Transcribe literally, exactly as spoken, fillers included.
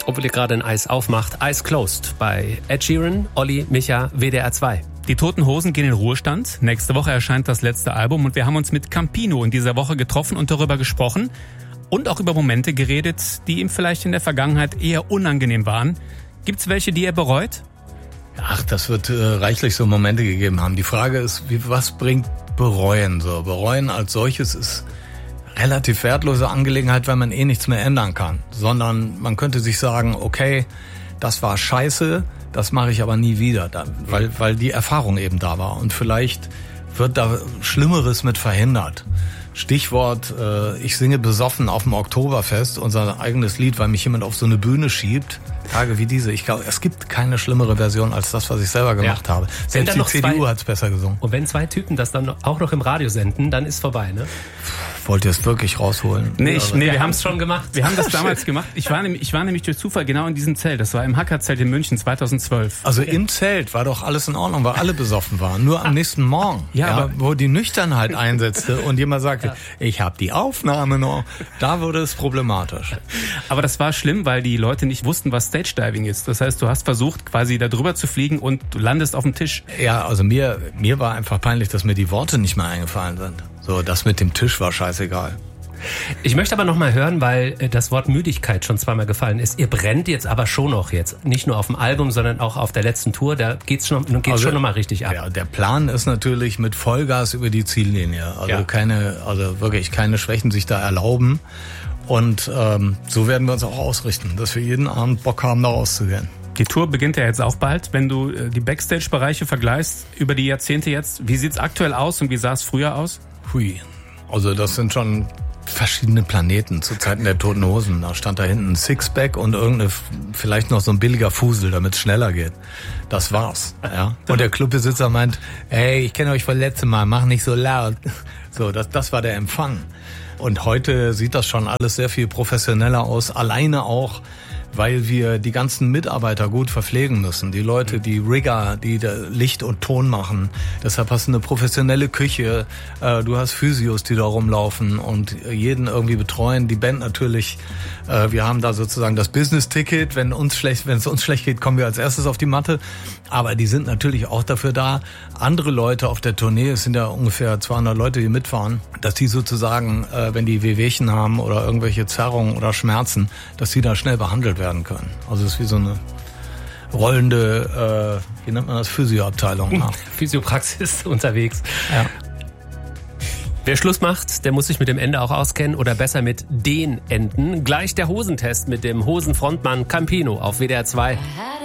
obwohl ihr gerade ein Eis aufmacht. Eyes Closed bei Ed Sheeran, Olli, Micha, W D R zwei. Die Toten Hosen gehen in Ruhestand. Nächste Woche erscheint das letzte Album und wir haben uns mit Campino in dieser Woche getroffen und darüber gesprochen und auch über Momente geredet, die ihm vielleicht in der Vergangenheit eher unangenehm waren. Gibt's welche, die er bereut? Ach, das wird äh, reichlich so Momente gegeben haben. Die Frage ist, wie, was bringt Bereuen so? Bereuen als solches ist relativ wertlose Angelegenheit, weil man eh nichts mehr ändern kann. Sondern man könnte sich sagen, okay, das war scheiße, das mache ich aber nie wieder, weil, weil die Erfahrung eben da war. Und vielleicht wird da Schlimmeres mit verhindert. Stichwort, äh, ich singe besoffen auf dem Oktoberfest, unser eigenes Lied, weil mich jemand auf so eine Bühne schiebt. Tage wie diese. Ich glaube, es gibt keine schlimmere Version als das, was ich selber gemacht ja. habe. Selbst die C D U hat es besser gesungen. Und wenn zwei Typen das dann auch noch im Radio senden, dann ist vorbei, ne? Wollt ihr es wirklich rausholen? Nee, ich, nee wir, wir haben es schon gemacht. Wir haben das damals gemacht. Ich war, nämlich, ich war nämlich durch Zufall genau in diesem Zelt. Das war im Hackerzelt in München zweitausendzwölf. Also im Zelt war doch alles in Ordnung, weil alle besoffen waren. Nur am nächsten Morgen, ja, ja, aber wo die Nüchternheit einsetzte und jemand sagte, ja. ich habe die Aufnahme noch, da wurde es problematisch. Aber das war schlimm, weil die Leute nicht wussten, was Stage Diving ist. Das heißt, du hast versucht, quasi da drüber zu fliegen und du landest auf dem Tisch. Ja, also mir, mir war einfach peinlich, dass mir die Worte nicht mehr eingefallen sind. So, das mit dem Tisch war scheißegal. Ich möchte aber noch mal hören, weil das Wort Müdigkeit schon zweimal gefallen ist. Ihr brennt jetzt aber schon noch jetzt. Nicht nur auf dem Album, sondern auch auf der letzten Tour. Da geht's schon, geht's also, schon noch mal richtig ab. Ja, der Plan ist natürlich mit Vollgas über die Ziellinie. Also ja. keine, also wirklich keine Schwächen sich da erlauben. Und ähm, so werden wir uns auch ausrichten, dass wir jeden Abend Bock haben, da rauszugehen. Die Tour beginnt ja jetzt auch bald. Wenn du die Backstage-Bereiche vergleichst über die Jahrzehnte jetzt, wie sieht's aktuell aus und wie sah es früher aus? Hui, also das sind schon verschiedene Planeten zu Zeiten der Toten Hosen. Da stand da hinten ein Sixpack und irgendeine, vielleicht noch so ein billiger Fusel, damit es schneller geht. Das war's. Ja. Und der Clubbesitzer meint, ey, ich kenne euch von letztem Mal, mach nicht so laut. So, das, das war der Empfang. Und heute sieht das schon alles sehr viel professioneller aus. Alleine auch, weil wir die ganzen Mitarbeiter gut verpflegen müssen. Die Leute, die Rigger, die Licht und Ton machen. Deshalb hast du eine professionelle Küche. Du hast Physios, die da rumlaufen und jeden irgendwie betreuen. Die Band natürlich. Wir haben da sozusagen das Business-Ticket. Wenn uns schlecht, wenn es uns schlecht geht, kommen wir als erstes auf die Matte. Aber die sind natürlich auch dafür da, andere Leute auf der Tournee, es sind ja ungefähr zweihundert Leute, die mitfahren, dass die sozusagen, wenn die Wehwehchen haben oder irgendwelche Zerrungen oder Schmerzen, dass die da schnell behandelt werden können. Also es ist wie so eine rollende, äh, wie nennt man das, Physioabteilung. Ja. Physiopraxis unterwegs. Ja. Wer Schluss macht, der muss sich mit dem Ende auch auskennen oder besser mit den Enden. Gleich der Hosentest mit dem Hosenfrontmann Campino auf W D R zwei.